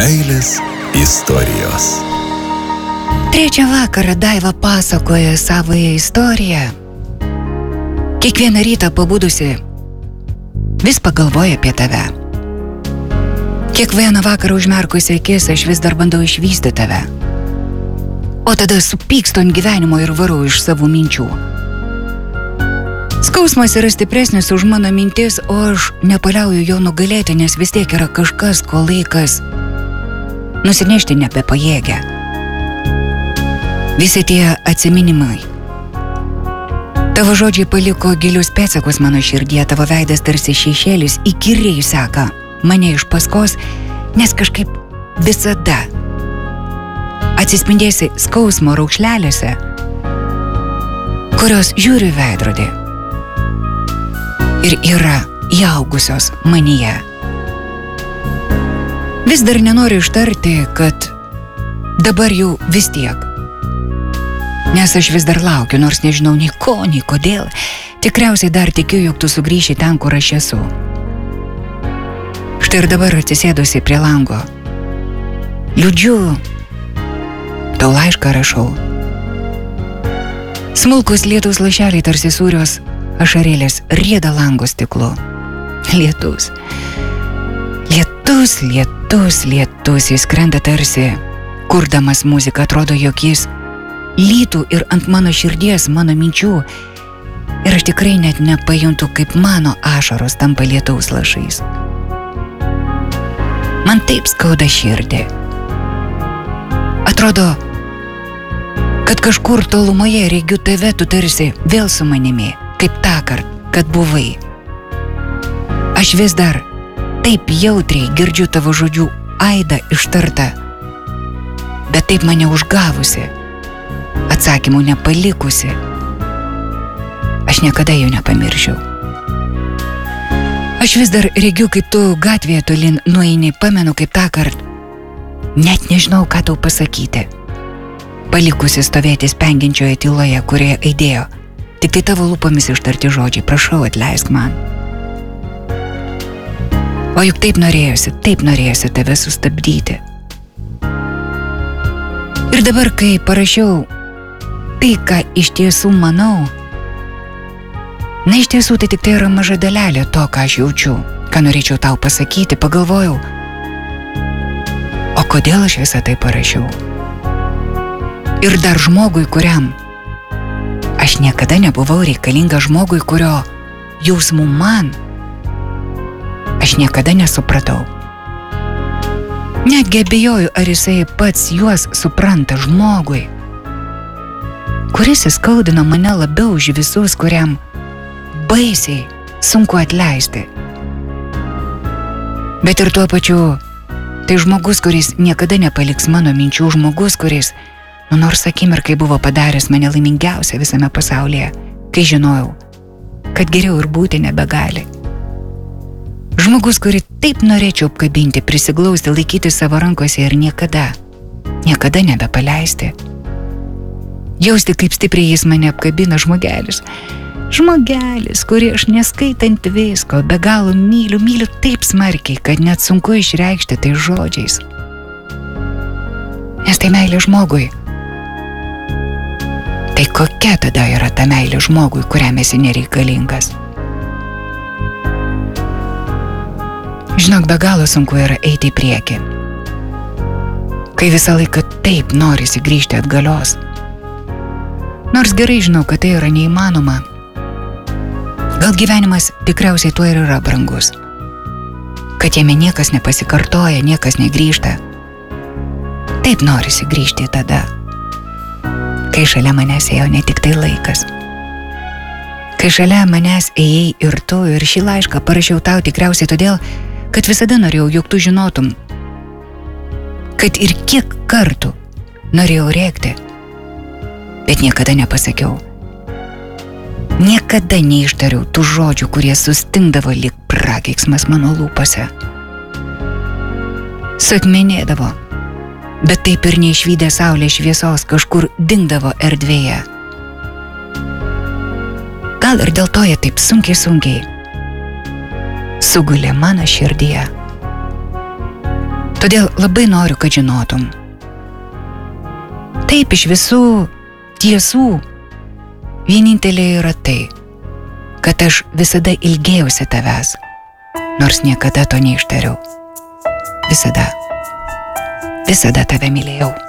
Meilės istorijos. Trečią vakarą Daiva pasakoja savąją istoriją. Kiekvieną rytą pabudusi vis pagalvoja apie tave. Kiekvieną vakarą užmerkusi akis aš vis dar bandau išvysti tave. O tada supykstu ant gyvenimo ir varau iš savo minčių. Skausmas yra stipresnis už mano mintis, o aš nepaliauju jo nugalėti, nes vis tiek yra kažkas, ko laikas nusinešti nebepajėgia. Visi tie atsiminimai. Tavo žodžiai paliko gilius pėdsakus mano širdyje, tavo veidas tarsi šešėlis įkyriai seka mane iš paskos, nes kažkaip visada atsispindėsi skausmo raukšlelėse, kurios žiūri veidrodį ir yra įaugusios manyje. Vis dar nenoriu ištarti, kad dabar jau vis tiek. Nes aš vis dar laukiu, nors nežinau nei ko, nei kodėl. Tikriausiai dar tikiu, jog tu sugrįši ten, kur aš esu. Štai ir dabar atsisėdusi prie lango. Liūdžiu, tau laišką rašau. Smulkus lietaus lašeliai tarsi sūrios ašarėlės rieda lango stiklu. Lietus. Lietus, lietus, lietus, jis skrenda tarsi, kurdamas muziką, atrodo, jog jis lytų ir ant mano širdies, mano minčių, ir aš tikrai net nepajuntu, kaip mano ašaros tampa lietaus lašais. Man taip skauda širdį. Atrodo, kad kažkur tolumoje regiu tave, tu tarsi vėl su manimi, kaip tąkart, kad buvai. Aš vis dar taip jautriai girdžiu tavo žodžių aidą ištartą, bet taip mane užgavusi, atsakymų nepalikusi. Aš niekada jų nepamiršiau. Aš vis dar regiu, kaip tu gatvėje tolin nueini, pamenu kaip tąkart. Net nežinau, ką tau pasakyti. Palikusi stovėti spengiančioje tyloje, kurioje aidėjo tik tai tavo lūpomis ištarti žodžiai, prašau, atleisk man. O juk taip norėjosi tave sustabdyti. Ir dabar, kai parašiau tai, ką iš tiesų manau, iš tiesų tai tik tai yra maža dalelė to, ką aš jaučiu, ką norėčiau tau pasakyti, pagalvojau, o kodėl aš visą tai parašiau? Ir dar žmogui, kuriam aš niekada nebuvau reikalinga, žmogui, kurio jausmų man aš niekada nesupratau. Netgi abejoju, ar jisai pats juos supranta, žmogui, kuris įskaudino mane labiau už visus, kuriam baisiai sunku atleisti. Bet ir tuo pačiu, tai žmogus, kuris niekada nepaliks mano minčių, žmogus, kuris, nors akimirkai buvo padaręs mane laimingiausia visame pasaulyje, kai žinojau, kad geriau ir būti nebegali. Žmogus, kurį taip norėčiau apkabinti, prisiglausti, laikyti savo rankose ir niekada nebepaleisti. Jausti, kaip stipriai jis mane apkabina, žmogelis, kurį aš neskaitant visko, be galo myliu taip smarkiai, kad net sunku išreikšti tai žodžiais. Nes tai meilė žmogui. Tai kokia tada yra ta meilė žmogui, kuriam esi nereikalingas? Žinok, be galo sunku yra eiti į priekį, kai visą laiką taip norisi grįžti atgalios. Nors gerai žinau, kad tai yra neįmanoma. Gal gyvenimas tikriausiai tuo ir yra brangus, kad jame niekas nepasikartoja, niekas negrįžta. Taip norisi grįžti tada, kai šalia manęs ėjo ne tik tai laikas. Kai šalia manęs ėjai ir tu, ir šį laišką parašiau tau tikriausiai todėl, kad visada norėjau, jog tu žinotum, kad ir kiek kartų norėjau rėkti, bet niekada nepasakiau. Niekada neištariau tų žodžių, kurie sustingdavo lyg prakeiksmas mano lūpose. Suakmenėdavo, bet taip ir neišvydę saulės šviesos kažkur dingdavo erdvėje. Gal ir dėl to jie taip sunkiai sugulė mano širdyje. Todėl labai noriu, kad žinotum. Taip, iš visų tiesų vienintelė yra tai, kad aš visada ilgėjausi tavęs, nors niekada to neištariau. Visada tave mylėjau.